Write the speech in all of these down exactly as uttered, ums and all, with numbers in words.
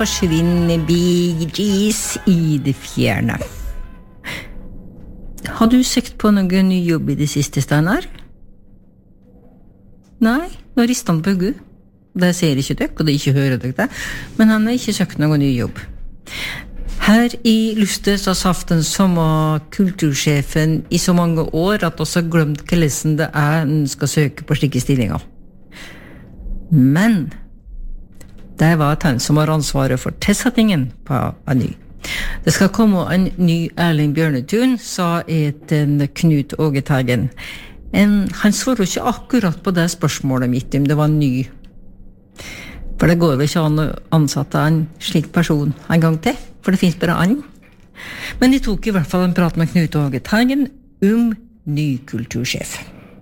forsvinner Bee Gees i det fjerne. Har du søkt på noen ny jobb i det siste, Steinar? Nei, nå rister han på hodet. Det ser ikke dere, og det ikke hører dere, men han har ikke søkt noen ny jobb. Her i Luster så har hatt den samme kultursjefen i så mange år at også glemt hvordan det er en skal søke på slike stillinger. Men det var han som har ansvaret for tilsettingen på en ny. Det skal komme en ny Erling Bjørnetun, sa en Knut Åge Teigen. En, han svarer ikke akkurat på det spørsmålet mitt om det var ny. For det går vel ikke an å ansette en slik person en gang til, for det finnes bare en. Men de tok i hvert fall en prat med Knut Åge Teigen om ny kultursjef.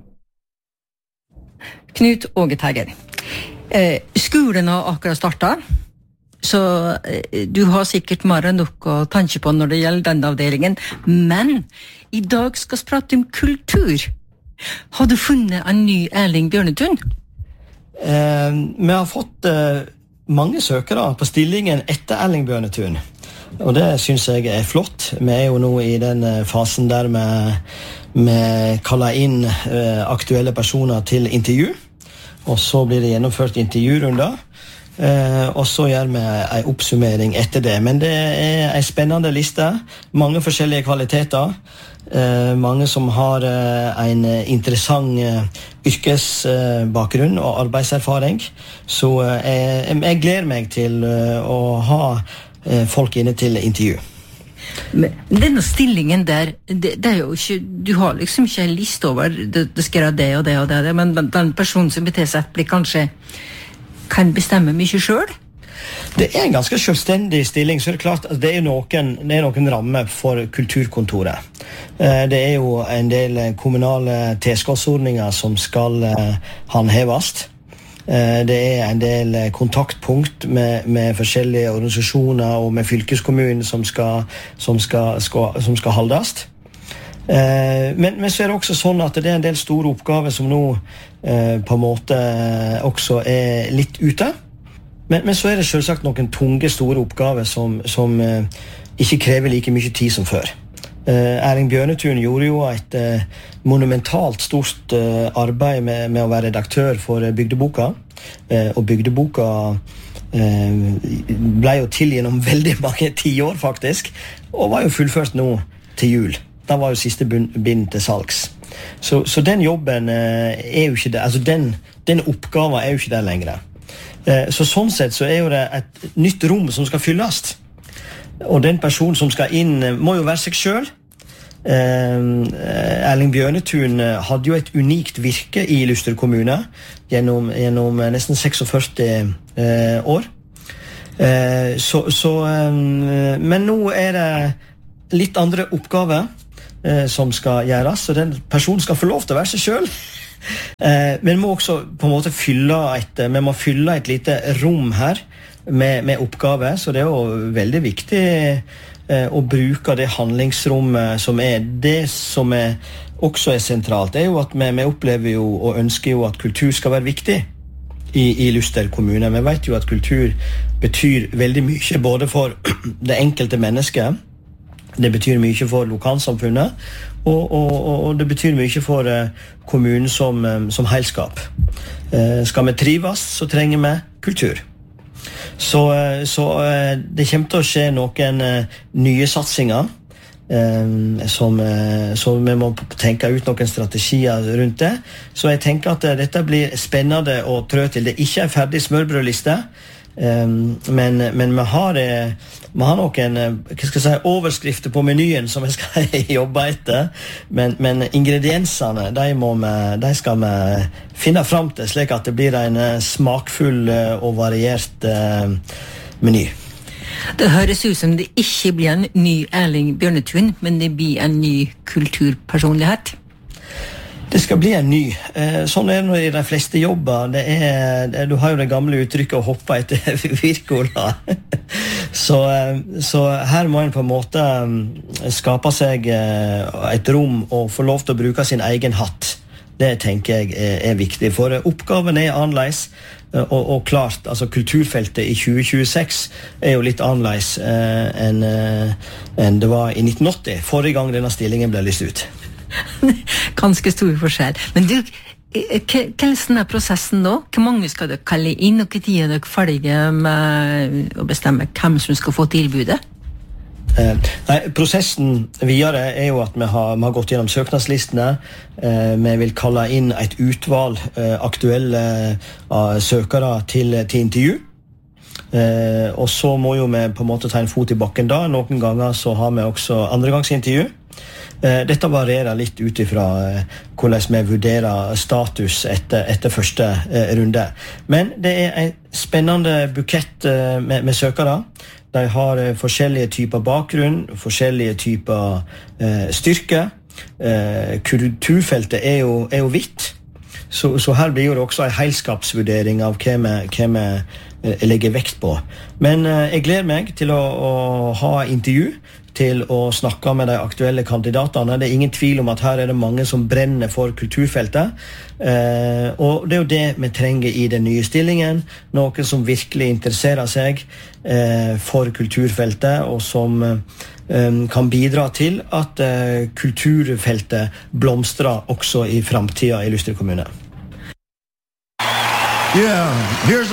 Knut Åge Teigen. Eh, skolen har akkurat startet, så eh, du har sikkert mer enn nok å tenke på når det gjelder denne avdelingen, men i dag skal vi prate om kultur. Har du funnet en ny Erling Bjørnetun? Eh, vi har fått eh, mange søkere på stillingen etter Erling Bjørnetun, og det synes jeg er flott. Vi er jo nå i den fasen der vi, vi kaller inn eh, aktuelle personer til intervju, og så blir det gjennomført intervjurunder, eh, og så gjør vi en oppsummering etter det. Men det er en spennende liste, mange forskjellige kvaliteter, eh, mange som har eh, en interessant eh, yrkesbakgrunn eh, og arbeidserfaring, så eh, jeg, jeg gleder meg til eh, å ha eh, folk inne til intervju. Men denne stillingen der, det, det er jo ikke, du har liksom ikke en liste over, det, det skal gjøre det og det og det, men den personen som beter seg blir kanskje, kan bestemme mye selv? Det er en ganske selvstendig stilling, så er det klart at det er noen, det er noen rammer for kulturkontoret. Det er jo en del kommunale tilskuddsordninger som skal håndheves. Det er en del kontaktpunkt med, med forskjellige organisasjoner og med fylkeskommunen som skal, som skal, skal, som skal holdes. Men, men så er det også sånn at det er en del store oppgaver som nå på en måte også er litt ute. Men, men så er det selvsagt noen tunge, store oppgaver som, som ikke krever like mye tid som før. Uh, Erling Bjørnetun gjorde jo et uh, monumentalt stort uh, arbeid med, med å være redaktør for uh, Bygdeboka, uh, og Bygdeboka uh, ble jo til gjennom veldig mange tiår faktisk, og var jo fullført nå til jul. Da var jo siste bind til salgs. Så, så den jobben uh, er jo ikke det, altså den, den oppgaven er jo ikke der lenger. Uh, så sånn sett så er jo det et nytt rom som skal fylles. Og den personen som skal inn må jo være seg selv. Uh, Erling Bjørnetun hadde jo et unikt virke i Luster kommune gjennom, gjennom nesten førtiseks uh, år. Uh, så, så, uh, men nå er det litt andre oppgaver uh, som skal gjøres, og den personen skal få lov til å være seg selv. Uh, men må også på en måte fylle et, vi må fylle et lite rom her Med, med oppgaver, så det er jo veldig viktig eh, å bruke det handlingsrommet som er det som er, også er sentralt. Det er jo at vi, vi opplever jo og ønsker jo at kultur skal være viktig i, i Luster kommune. Vi vet jo at kultur betyr veldig mye både for det enkelte mennesket, det betyr mye for lokalsamfunnet, og, og, og det betyr mye for eh, kommunen som, som helskap. Eh, skal vi trives, så trenger vi kultur. Så, så det kommer til å skje noen nye satsinger som, så vi må tenke ut noen strategier rundt det. Så jeg tenker at dette blir spennende å trø til. Det er ikke en ferdig smørbrødliste, men, men vi har, vi har noen hva skal jeg si, overskrifter på menyen som vi skal jobbe etter, men, men ingrediensene de, må vi, de skal vi finne frem til, slik at det blir en smakfull og variert uh, meny. Det høres ut som det ikke blir en ny Erling Bjørnetun, men det blir en ny kulturpersonlighet. Det skal bli en ny. Sånn er det i de fleste jobber. Det er, du har jo det gamle uttrykket å hoppe etter virkola. Så, så her må en på en måte skape seg et rom og få lov til å bruke sin egen hatt det tenker jeg er, er viktig, for oppgaven er annerledes. Og, og klart, altså kulturfeltet i tjue tjueseks er jo litt annerledes eh, enn eh, en det var i nitten åtti, forrige gang denne stillingen ble lyst ut. Ganske stor forskjell. Men du, hvordan er prosessen nå? Hvor mange skal dere kalle inn, og hva tid er dere ferdige med å bestemme hvem som skal få tilbudet? Eh, nei, prosessen videre er jo at vi har, vi har gått gjennom søknadslistene. Eh, vi vil kalle inn et utvalg eh, aktuelle eh, søkere til, til intervju. Eh, og så må jo vi på en måte ta en fot i bakken da. Noen ganger så har vi også andregangsintervju. Eh, dette varierer litt ut ifra eh, hvordan vi vurderer status etter, etter første eh, runde. Men det er en spennende bukett eh, med, med søkere. De har eh, forskjellige typer bakgrunn, forskjellige typer eh, styrke. Eh, kulturfeltet er jo, er jo vidt, så, så her blir det også en heilskapsvurdering av hva vi, hva vi eh, legger vekt på. Men eh, jeg gleder meg til å, å ha intervju, til å snakke med de aktuelle kandidatene. Det er ingen tvil om at her er det mange som brenner for kulturfeltet. Eh, og det er jo det vi trenger i den nye stillingen. Noen som virkelig interesserer seg eh, for kulturfeltet, og som eh, kan bidra til at eh, kulturfeltet blomstrer også i fremtiden i Luster kommune. Yeah, here's